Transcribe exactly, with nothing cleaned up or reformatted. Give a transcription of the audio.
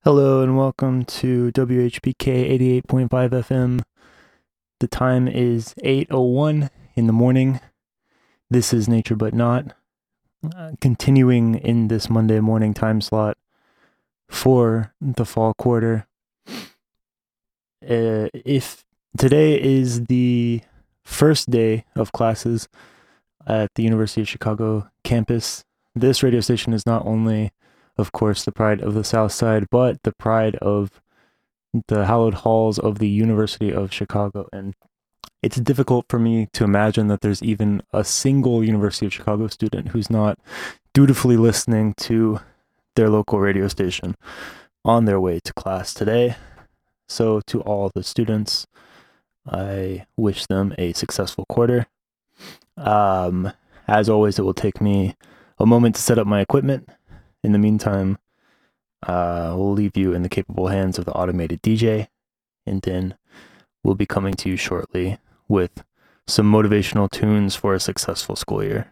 Hello and welcome to W H P K eighty-eight point five F M. The time is eight oh one in the morning. This is Nature But Not. Uh, continuing in this Monday morning time slot for the fall quarter. Uh, if today is the first day of classes at the University of Chicago campus, this radio station is not only, of course, the pride of the South Side, but the pride of the hallowed halls of the University of Chicago. And it's difficult for me to imagine that there's even a single University of Chicago student who's not dutifully listening to their local radio station on their way to class today. So to all the students, I wish them a successful quarter. Um, as always, it will take me a moment to set up my equipment. In the meantime, uh, we'll leave you in the capable hands of the automated D J, and then we'll be coming to you shortly with some motivational tunes for a successful school year.